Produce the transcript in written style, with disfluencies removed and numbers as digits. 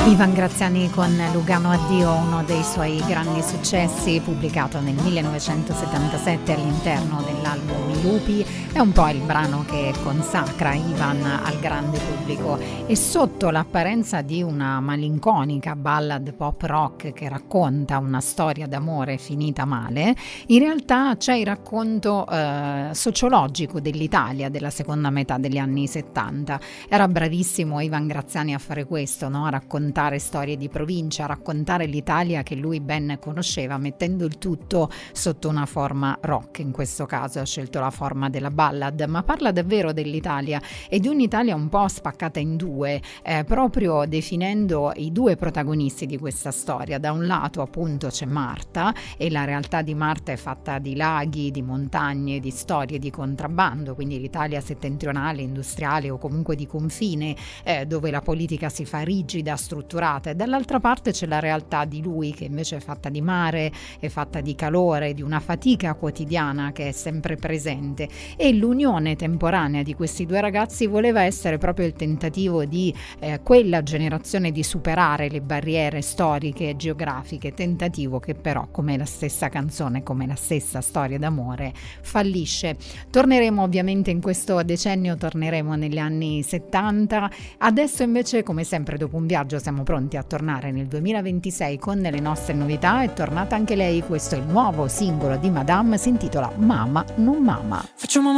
Ivan Graziani con Lugano Addio, uno dei suoi grandi successi, pubblicato nel 1977 all'interno dell'album I Lupi. È un po' il brano che consacra Ivan al grande pubblico, e sotto l'apparenza di una malinconica ballad pop rock che racconta una storia d'amore finita male, in realtà c'è il racconto sociologico dell'Italia della seconda metà degli anni 70. Era bravissimo Ivan Graziani a fare questo, no? A raccontare storie di provincia, a raccontare l'Italia che lui ben conosceva, mettendo il tutto sotto una forma rock. In questo caso ha scelto la forma della ballad, ma parla davvero dell'Italia e di un'Italia un po' spaccata in due, proprio definendo i due protagonisti di questa storia. Da un lato appunto c'è Marta, e la realtà di Marta è fatta di laghi, di montagne, di storie di contrabbando, quindi l'Italia settentrionale, industriale o comunque di confine, dove la politica si fa rigida, strutturata. E dall'altra parte c'è la realtà di lui, che invece è fatta di mare, è fatta di calore, di una fatica quotidiana che è sempre presente, e l'unione temporanea di questi due ragazzi voleva essere proprio il tentativo di quella generazione di superare le barriere storiche e geografiche, tentativo che però, come la stessa canzone, come la stessa storia d'amore, fallisce. Torneremo ovviamente in questo decennio, torneremo negli anni 70. Adesso invece, come sempre, dopo un viaggio siamo pronti a tornare nel 2026 con le nostre novità. È tornata anche lei, questo è il nuovo singolo di Madame, si intitola Mama non Mama. Facciamo